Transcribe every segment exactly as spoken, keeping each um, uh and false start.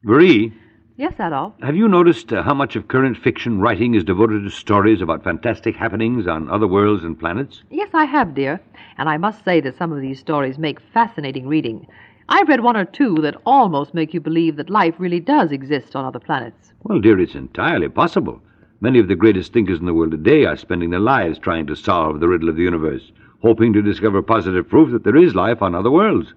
Marie, Yes, Adolf? have you noticed uh, how much of current fiction writing is devoted to stories about fantastic happenings on other worlds and planets? Yes, I have, dear. And I must say that some of these stories make fascinating reading. I've read one or two that almost make you believe that life really does exist on other planets. Well, dear, it's entirely possible. Many of the greatest thinkers in the world today are spending their lives trying to solve the riddle of the universe, hoping to discover positive proof that there is life on other worlds.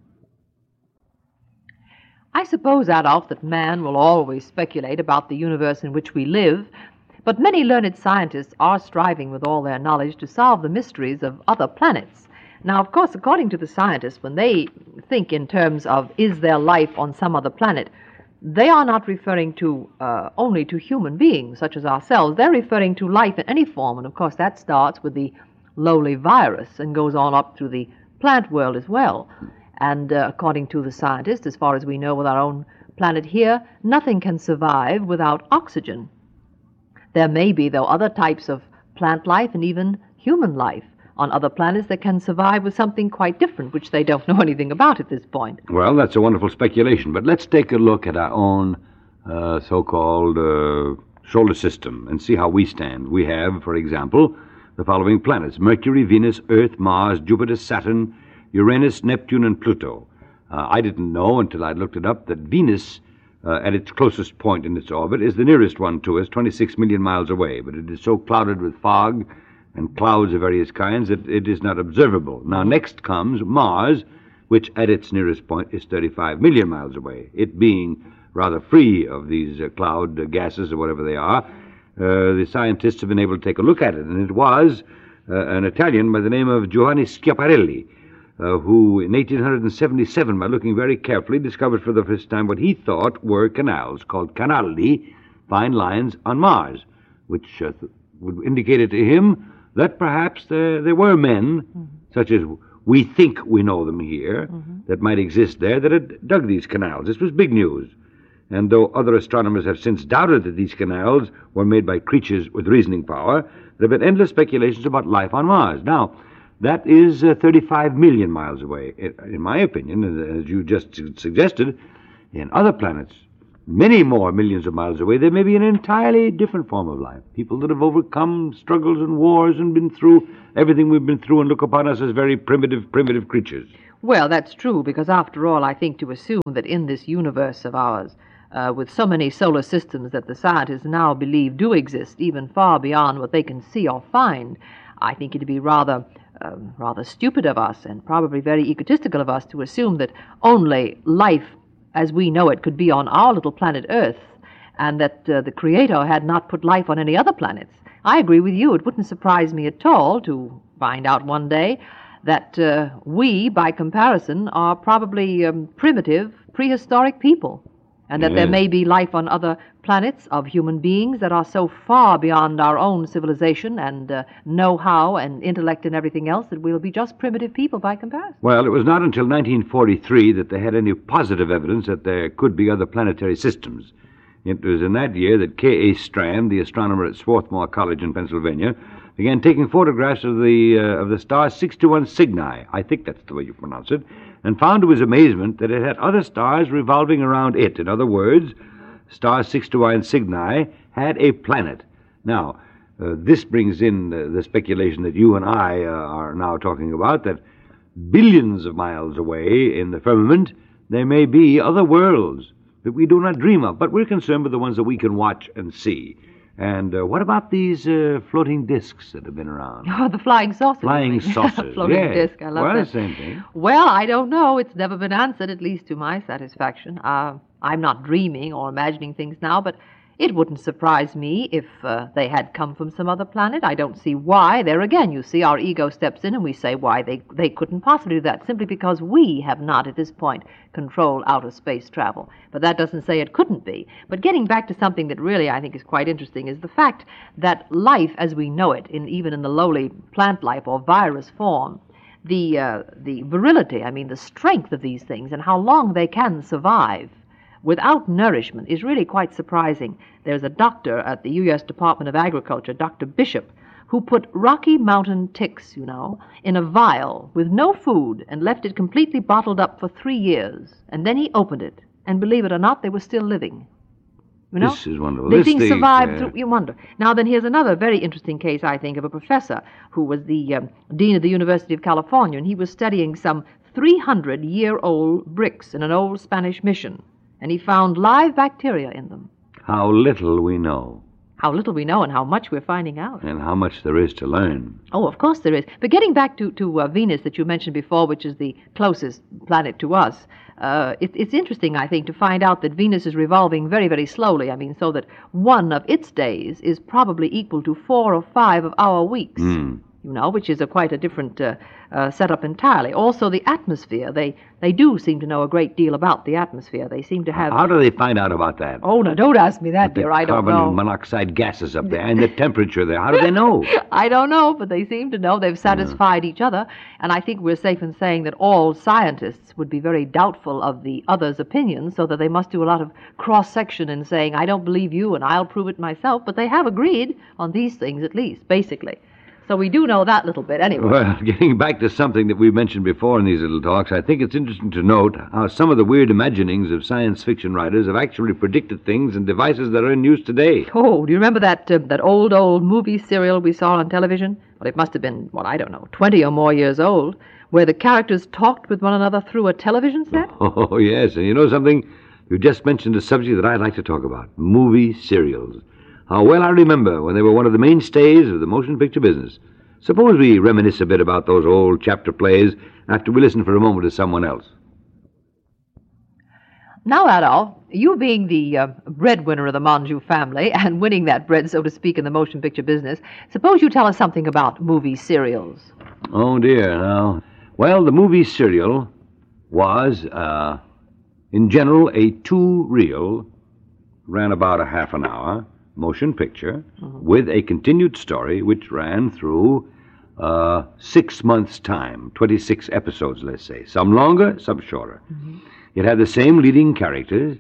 I suppose, Adolf, that man will always speculate about the universe in which we live, but many learned scientists are striving with all their knowledge to solve the mysteries of other planets. Now, of course, according to the scientists, when they think in terms of is there life on some other planet, they are not referring to uh, only to human beings such as ourselves. They're referring to life in any form, and of course that starts with the lowly virus and goes on up through the plant world as well. And uh, according to the scientists, as far as we know with our own planet here, nothing can survive without oxygen. There may be, though, other types of plant life and even human life on other planets that can survive with something quite different, which they don't know anything about at this point. Well, that's a wonderful speculation, but let's take a look at our own uh, so-called uh, solar system and see how we stand. We have, for example, the following planets: Mercury, Venus, Earth, Mars, Jupiter, Saturn, Uranus, Neptune, and Pluto. Uh, I didn't know until I looked it up that Venus, uh, at its closest point in its orbit, is the nearest one to us, twenty-six million miles away, but it is so clouded with fog and clouds of various kinds that it is not observable. Now, next comes Mars, which at its nearest point is thirty-five million miles away. It being rather free of these uh, cloud uh, gases or whatever they are, uh, the scientists have been able to take a look at it, and it was uh, an Italian by the name of Giovanni Schiaparelli, Uh, who in eighteen seventy-seven, by looking very carefully, discovered for the first time what he thought were canals, called canali, fine lines on Mars, which uh, th- would indicate it to him that perhaps there, there were men, mm-hmm. such as we think we know them here, mm-hmm. that might exist there, that had dug these canals. This was big news. And though other astronomers have since doubted that these canals were made by creatures with reasoning power, there have been endless speculations about life on Mars. Now, that is uh, thirty-five million miles away. In, in my opinion, as, as you just su- suggested, in other planets, many more millions of miles away, there may be an entirely different form of life. People that have overcome struggles and wars and been through everything we've been through and look upon us as very primitive, primitive creatures. Well, that's true, because after all, I think to assume that in this universe of ours, uh, with so many solar systems that the scientists now believe do exist, even far beyond what they can see or find, I think it'd be rather... Um, rather stupid of us and probably very egotistical of us to assume that only life as we know it could be on our little planet Earth, and that uh, the Creator had not put life on any other planets. I agree with you. It wouldn't surprise me at all to find out one day that uh, we, by comparison, are probably um, primitive, prehistoric people, and that Yes. there may be life on other planets of human beings that are so far beyond our own civilization and uh, know-how and intellect and everything else that we'll be just primitive people by comparison. Well, it was not until nineteen forty-three that they had any positive evidence that there could be other planetary systems. It was in that year that K A Strand, the astronomer at Swarthmore College in Pennsylvania, began taking photographs of the uh, of the star six twenty-one Cygni, I think that's the way you pronounce it, and found to his amazement that it had other stars revolving around it. In other words, star six twenty-one Cygni had a planet. Now, uh, this brings in uh, the speculation that you and I uh, are now talking about, that billions of miles away in the firmament there may be other worlds that we do not dream of, but we're concerned with the ones that we can watch and see. And uh, what about these uh, floating discs that have been around? Oh, the flying saucers. Flying saucers, Floating yes. disc, I love well, that. the same thing. Well, I don't know. It's never been answered, at least to my satisfaction. Uh, I'm not dreaming or imagining things now, but it wouldn't surprise me if uh, they had come from some other planet. I don't see why. There again, you see, our ego steps in and we say why they, they couldn't possibly do that, simply because we have not, at this point, controlled outer space travel. But that doesn't say it couldn't be. But getting back to something that really I think is quite interesting is the fact that life as we know it, in, even in the lowly plant life or virus form, the uh, the virility, I mean the strength of these things and how long they can survive without nourishment is really quite surprising. There's a doctor at the U S Department of Agriculture, Doctor Bishop, who put Rocky Mountain ticks, you know, in a vial with no food and left it completely bottled up for three years. And then he opened it, and believe it or not, they were still living. You know? This is wonderful. They This being thing, survived uh, through, you wonder. Now then, here's another very interesting case, I think, of a professor who was the um, dean of the University of California, and he was studying some three hundred year old bricks in an old Spanish mission, and he found live bacteria in them. How little we know, How little we know and how much we're finding out. and how much there is to learn. Oh, of course there is. But getting back to, to uh, Venus that you mentioned before, which is the closest planet to us, uh, it, it's interesting, I think, to find out that Venus is revolving very, very slowly. I mean, so that one of its days is probably equal to four or five of our weeks. Mm. You know, which is a quite a different uh, uh, setup entirely. Also, the atmosphere. They they do seem to know a great deal about the atmosphere. They seem to have... How do they find out about that? Oh, no, don't ask me that, The dear. I don't carbon know. monoxide gases up there and the temperature there. How do they know? I don't know, but they seem to know. They've satisfied each other. And I think we're safe in saying that all scientists would be very doubtful of the other's opinions, so that they must do a lot of cross-section in saying, I don't believe you and I'll prove it myself. But they have agreed on these things, at least, basically. So we do know that little bit anyway. Well, getting back to something that we mentioned before in these little talks, I think it's interesting to note how some of the weird imaginings of science fiction writers have actually predicted things and devices that are in use today. Oh, do you remember that uh, that old, old movie serial we saw on television? Well, it must have been, well, I don't know, twenty or more years old, where the characters talked with one another through a television set? Oh, yes, and you know something? You just mentioned a subject that I'd like to talk about, movie serials. How well I remember when they were one of the mainstays of the motion picture business. Suppose we reminisce a bit about those old chapter plays after we listen for a moment to someone else. Now, Adolf, you being the uh, breadwinner of the Monjou family and winning that bread, so to speak, in the motion picture business, suppose you tell us something about movie serials. Oh, dear, now. Well, the movie serial was, uh, in general, a two-reel, ran about a half an hour, motion picture, mm-hmm. with a continued story which ran through uh, six months' time, twenty-six episodes, let's say. Some longer, some shorter. Mm-hmm. It had the same leading characters,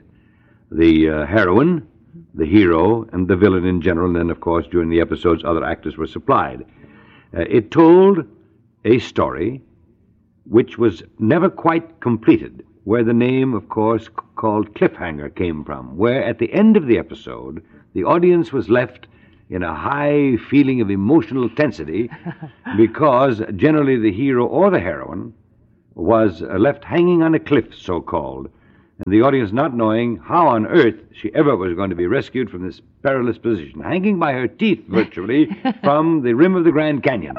the uh, heroine, the hero, and the villain in general, and then, of course, during the episodes, other actors were supplied. Uh, it told a story which was never quite completed, where the name, of course, c- called cliffhanger came from, where at the end of the episode, the audience was left in a high feeling of emotional tensity because generally the hero or the heroine was uh, left hanging on a cliff, so-called, and the audience not knowing how on earth she ever was going to be rescued from this perilous position, hanging by her teeth, virtually, from the rim of the Grand Canyon.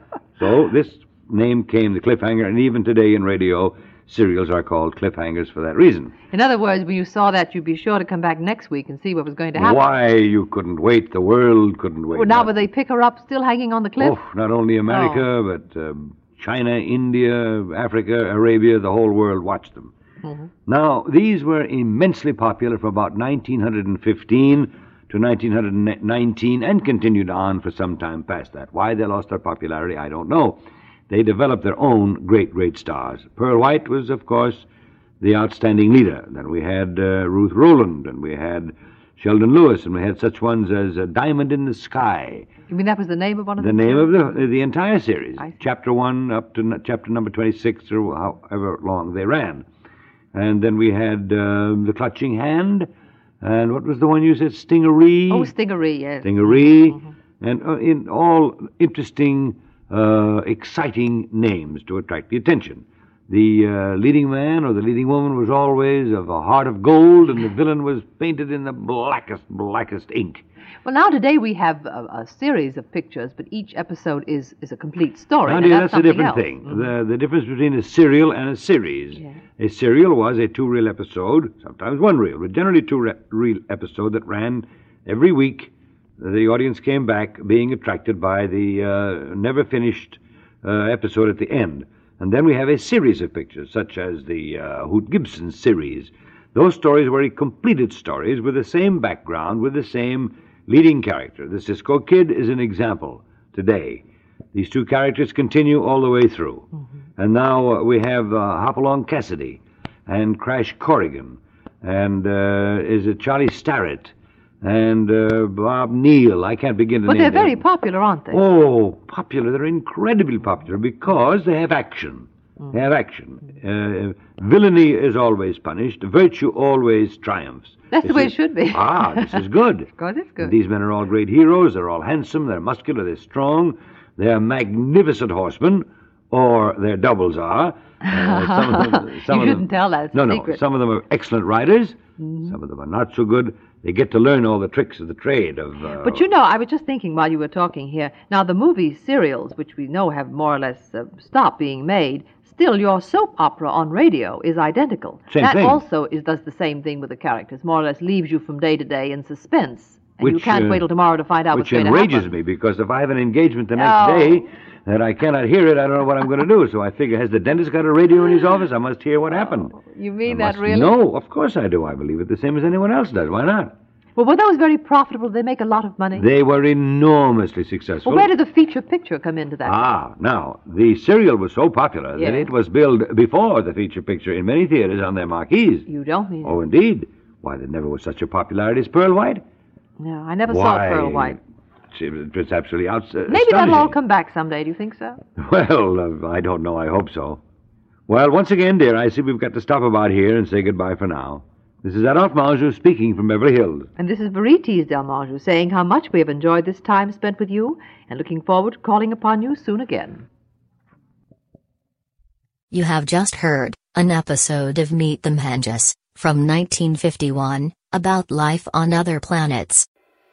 So this name came, the cliffhanger, and even today in radio, serials are called cliffhangers for that reason. In other words, when you saw that, you'd be sure to come back next week and see what was going to happen. Why, you couldn't wait. The world couldn't wait. Well, now not, would they pick her up still hanging on the cliff? Oh, not only America, Oh. but uh, China, India, Africa, Arabia, the whole world watched them. Mm-hmm. Now, these were immensely popular from about nineteen fifteen to nineteen nineteen and continued on for some time past that. Why they lost their popularity, I don't know. They developed their own great, great stars. Pearl White was, of course, the outstanding leader. Then we had uh, Ruth Rowland, and we had Sheldon Lewis, and we had such ones as uh, Diamond in the Sky. You mean that was the name of one of The them? name of the the entire series, I see. chapter one up to n- chapter number twenty-six, or however long they ran. And then we had uh, The Clutching Hand, and what was the one you said, Stingaree? Oh, Stingaree, yes. Stingaree, Mm-hmm. and uh, in all interesting, uh, exciting names to attract the attention. The uh, leading man or the leading woman was always of a heart of gold, and the villain was painted in the blackest, blackest ink. Well, now today we have a, a series of pictures, but each episode is, is a complete story. Now, and dear, that's, that's a something different else. thing. Mhm. The, the difference between a serial and a series. Yeah. A serial was a two-reel episode, sometimes one reel, but generally two-reel episode that ran every week. The audience came back being attracted by the uh, never-finished uh, episode at the end. And then we have a series of pictures, such as the uh, Hoot Gibson series. Those stories were completed stories with the same background, with the same leading character. The Cisco Kid is an example today. These two characters continue all the way through. Mm-hmm. And now uh, we have uh, Hopalong Cassidy and Crash Corrigan, and uh, is it Charlie Starrett, and uh, Bob Neal. I can't begin to But name they're them. very popular, aren't they? Oh, popular. They're incredibly popular because they have action. They have action. Uh, villainy is always punished. Virtue always triumphs. That's This the way is- it should be. Ah, this is good. Of course it's good. These men are all great heroes. They're all handsome. They're muscular. They're strong. They're magnificent horsemen, or their doubles are. Uh, some of them, some You of shouldn't them, tell that. It's no, a no. secret. Some of them are excellent riders. Some of them are not so good. They get to learn all the tricks of the trade of. Uh, But you know, I was just thinking while you were talking here. Now, the movie serials, which we know have more or less uh, stopped being made, still your soap opera on radio is identical. Same that thing. also is does the same thing with the characters. More or less leaves you from day to day in suspense, and you Which, can't uh, wait till tomorrow to find out which what's going to happen. enrages me, because if I have an engagement the next Oh. day that I cannot hear it, I don't know what I'm going to do. So I figure, has the dentist got a radio in his office? I must hear what happened. You mean I that must really? No, of course I do. I believe it the same as anyone else does. Why not? Well, were those very profitable? Did they make a lot of money? They were enormously successful. Well, where did the feature picture come into that? Ah, now, the serial was so popular that Yes. it was billed before the feature picture in many theaters on their marquees. You don't mean Oh, it. indeed. Why, there never was such a popularity as Pearl White. No, I never saw Why, Pearl White. It was absolutely out. uh, Maybe that'll all astonishing. come back someday. Do you think so? Well, uh, I don't know. I hope so. Well, once again, dear, I see we've got to stop about here and say goodbye for now. This is Adolphe Manjou speaking from Beverly Hills. And this is Verites Del Manjou saying how much we have enjoyed this time spent with you and looking forward to calling upon you soon again. You have just heard an episode of Meet the Manjus from nineteen fifty-one about life on other planets.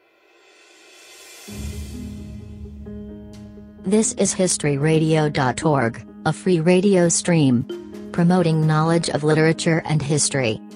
This is history radio dot org, a free radio stream promoting knowledge of literature and history.